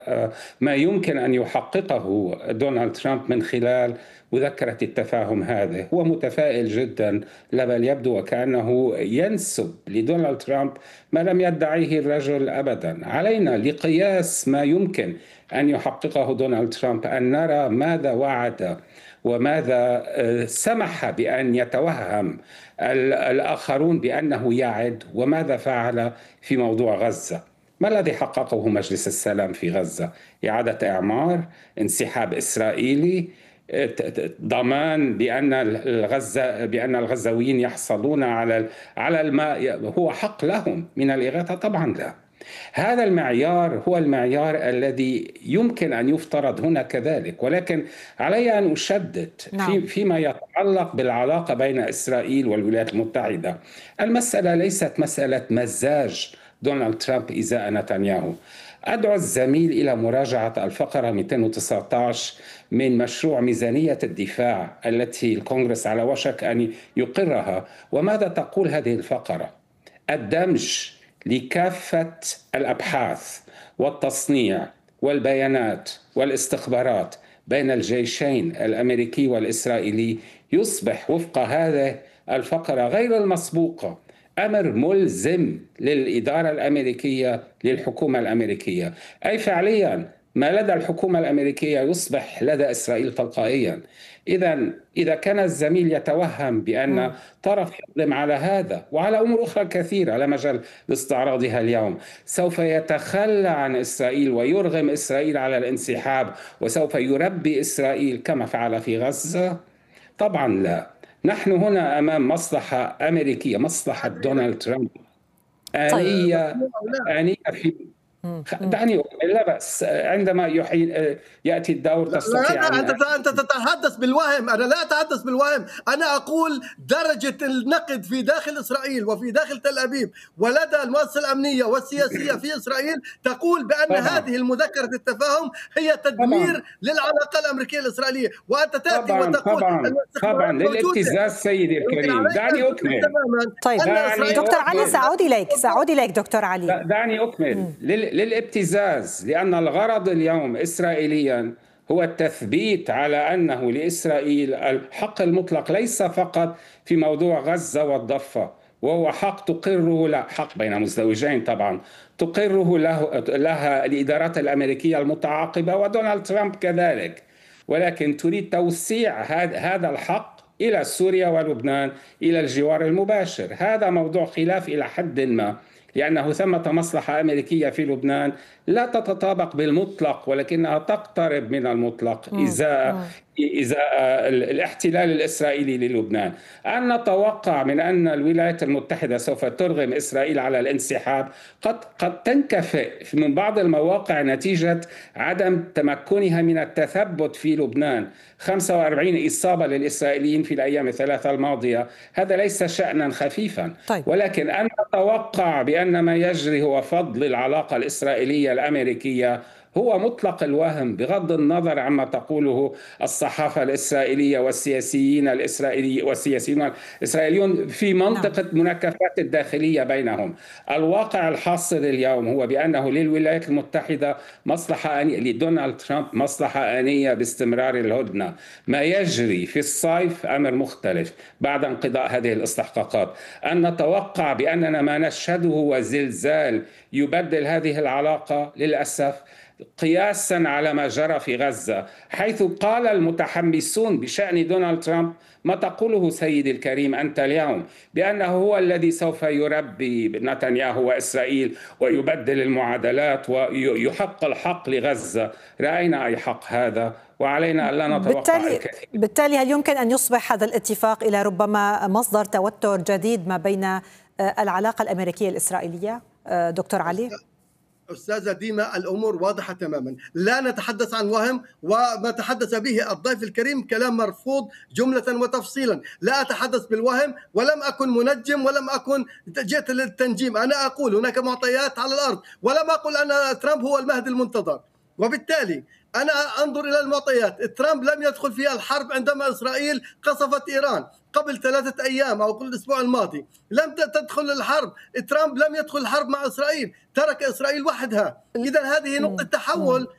ما يمكن أن يحققه دونالد ترامب من خلال مذكرة التفاهم هذه. هو متفائل جدا، لا بل يبدو وكأنه ينسب لدونالد ترامب ما لم يدعيه الرجل أبدا. علينا لقياس ما يمكن أن يحققه دونالد ترامب أن نرى ماذا وعد وماذا سمح بأن يتوهم الآخرون بأنه يعد، وماذا فعل في موضوع غزة. ما الذي حققه مجلس السلام في غزة؟ إعادة إعمار، انسحاب إسرائيلي، ضمان بأن الغزاويين يحصلون على الماء هو حق لهم من الإغاثة؟ طبعا لا. هذا المعيار هو المعيار الذي يمكن أن يفترض هنا كذلك، ولكن علي أن أشدد فيما يتعلق بالعلاقة بين إسرائيل والولايات المتحدة. المسألة ليست مسألة مزاج دونالد ترامب إزاء نتنياهو. أدعو الزميل إلى مراجعة الفقرة 219 من مشروع ميزانية الدفاع التي الكونغرس على وشك أن يقرها. وماذا تقول هذه الفقرة؟ الدمج لكافة الأبحاث والتصنيع والبيانات والاستخبارات بين الجيشين الأمريكي والإسرائيلي يصبح وفق هذه الفقرة غير المسبوقة أمر ملزم للإدارة الأمريكية، للحكومة الأمريكية. أي فعليا ما لدى الحكومة الأمريكية يصبح لدى إسرائيل تلقائيا. إذا كان الزميل يتوهم بأن طرف يقدم على هذا وعلى أمور أخرى كثيرة لا مجال لاستعراضها اليوم سوف يتخلى عن إسرائيل ويرغم إسرائيل على الانسحاب وسوف يربي إسرائيل كما فعل في غزة، طبعا لا. نحن هنا أمام مصلحة أمريكية، مصلحة دونالد ترامب آنية في دعني أكمل. لا بأس، عندما يأتي الدور تستطيع أنت تتحدث بالوهم. أنا لا أتحدث بالوهم، أنا أقول درجة النقد في داخل إسرائيل وفي داخل تل أبيب ولدى المؤسسة الأمنية والسياسية في إسرائيل تقول بأن هذه المذكرة التفاهم هي تدمير للعلاقة الأمريكية الإسرائيلية، وأنت تأتي وتقول طبعا للابتزاز. سيدي الكريم دعني أكمل. طيب دكتور علي، سأعود إليك دكتور علي. دعني أكمل. للابتزاز، لأن الغرض اليوم إسرائيليا هو التثبيت على أنه لإسرائيل الحق المطلق ليس فقط في موضوع غزة والضفة، وهو حق تقره له، حق بين مزدوجين طبعا، تقره لها الإدارات الأمريكية المتعاقبة ودونالد ترامب كذلك، ولكن تريد توسيع هذا الحق إلى سوريا ولبنان، إلى الجوار المباشر. هذا موضوع خلاف إلى حد ما، لأنه ثمة مصلحة أمريكية في لبنان لا تتطابق بالمطلق ولكنها تقترب من المطلق إزاء الاحتلال الإسرائيلي للبنان. أن نتوقع من أن الولايات المتحدة سوف ترغم إسرائيل على الانسحاب قد تنكفئ من بعض المواقع نتيجة عدم تمكنها من التثبت في لبنان. 45 إصابة للإسرائيليين في الأيام الثلاثة الماضية، هذا ليس شأنا خفيفا. ولكن أن نتوقع بأن ما يجري هو فضل العلاقة الإسرائيلية الأمريكية هو مطلق الوهم، بغض النظر عما تقوله الصحافة الإسرائيلية والسياسيين الإسرائيليون في منطقة مناكفات الداخلية بينهم. الواقع الحاصل اليوم هو بأنه للولايات المتحدة مصلحة آنية، لدونالد ترامب مصلحة آنية باستمرار الهدنة. ما يجري في الصيف أمر مختلف بعد انقضاء هذه الاستحقاقات. أن نتوقع بأننا ما نشهده هو زلزال يبدل هذه العلاقة للأسف، قياسا على ما جرى في غزة، حيث قال المتحمسون بشأن دونالد ترامب ما تقوله سيدي الكريم أنت اليوم، بأنه هو الذي سوف يربي نتنياهو وإسرائيل ويبدل المعادلات ويحق الحق لغزة. رأينا أي حق هذا، وعلينا أن لا نتوقع الكثير. بالتالي هل يمكن أن يصبح هذا الاتفاق إلى ربما مصدر توتر جديد ما بين العلاقة الأمريكية الإسرائيلية دكتور علي؟ أستاذة ديما، الأمور واضحة تماما، لا نتحدث عن وهم، وما تحدث به الضيف الكريم كلام مرفوض جملة وتفصيلا. لا أتحدث بالوهم، ولم أكن منجم، ولم أكن جئت للتنجيم. أنا أقول هناك معطيات على الأرض، ولم أقل أن ترامب هو المهدي المنتظر. وبالتالي أنا أنظر إلى المعطيات. ترامب لم يدخل في الحرب عندما إسرائيل قصفت إيران قبل 3 أيام أو قبل الأسبوع الماضي. لم تدخل الحرب. ترامب لم يدخل الحرب مع إسرائيل، ترك إسرائيل وحدها. إذا هذه نقطة تحول